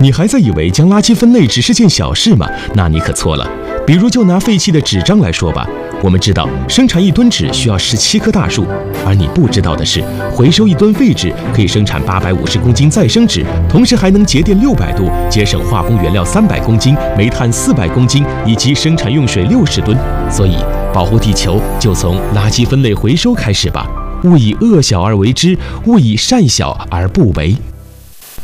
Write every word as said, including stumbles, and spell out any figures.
你还在以为将垃圾分类只是件小事吗？那你可错了。比如就拿废弃的纸张来说吧，我们知道生产一吨纸需要十七棵大树，而你不知道的是，回收一吨废纸可以生产八百五十公斤再生纸，同时还能节电六百度，节省化工原料三百公斤、煤炭四百公斤以及生产用水六十吨。所以，保护地球就从垃圾分类回收开始吧。勿以恶小而为之，勿以善小而不为。